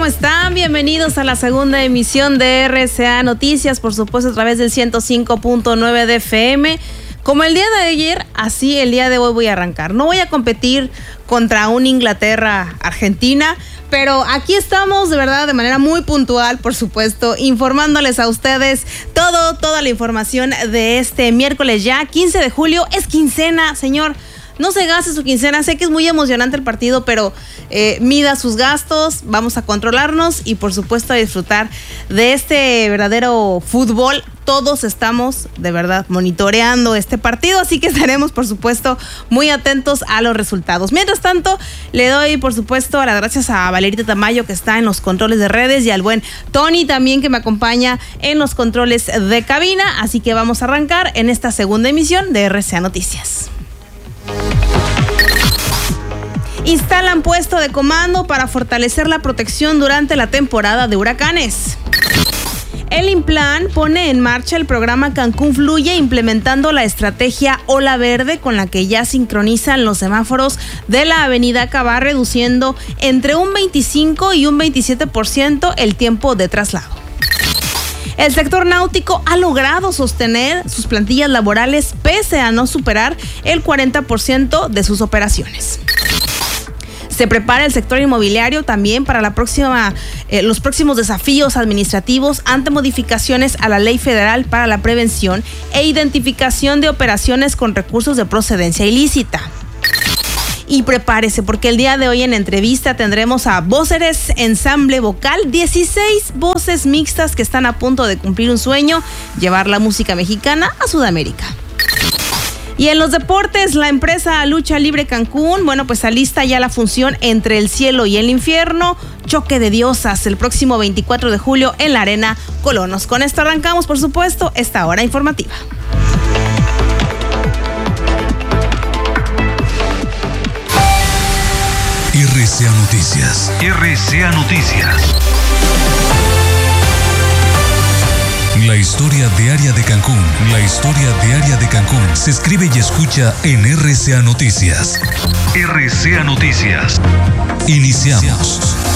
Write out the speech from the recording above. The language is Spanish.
¿Cómo están? Bienvenidos a la segunda emisión de RCA Noticias, por supuesto a través del 105.9 de FM. Como el día de ayer, así el día de hoy voy a arrancar. No voy a competir contra un Inglaterra-Argentina, pero aquí estamos de verdad de manera muy puntual, por supuesto, informándoles a ustedes toda la información de este miércoles ya, 15 de julio. Es quincena, señor. No se gaste su quincena, sé que es muy emocionante el partido, pero mida sus gastos, vamos a controlarnos y por supuesto a disfrutar de este verdadero fútbol. Todos estamos de verdad monitoreando este partido, así que estaremos por supuesto muy atentos a los resultados. Mientras tanto, le doy por supuesto las gracias a Valerita Tamayo, que está en los controles de redes, y al buen Tony también, que me acompaña en los controles de cabina. Así que vamos a arrancar en esta segunda emisión de RCA Noticias. Instalan puesto de comando para fortalecer la protección durante la temporada de huracanes. El Implan pone en marcha el programa Cancún Fluye, implementando la estrategia Ola Verde, con la que ya sincronizan los semáforos de la avenida Cabá, reduciendo entre un 25 y un 27% el tiempo de traslado. El sector náutico ha logrado sostener sus plantillas laborales pese a no superar el 40% de sus operaciones. Se prepara el sector inmobiliario también para los próximos desafíos administrativos ante modificaciones a la Ley Federal para la Prevención e Identificación de Operaciones con Recursos de Procedencia Ilícita. Y prepárese, porque el día de hoy en entrevista tendremos a Voceres Ensamble Vocal, 16 voces mixtas que están a punto de cumplir un sueño: llevar la música mexicana a Sudamérica. Y en los deportes, la empresa Lucha Libre Cancún, pues alista ya la función Entre el Cielo y el Infierno, Choque de Diosas, el próximo 24 de julio en la Arena Colonos. Con esto arrancamos, por supuesto, esta hora informativa. RCA Noticias. RCA Noticias. La historia diaria de Cancún. La historia diaria de Cancún se escribe y escucha en RCA Noticias. RCA Noticias. Iniciamos.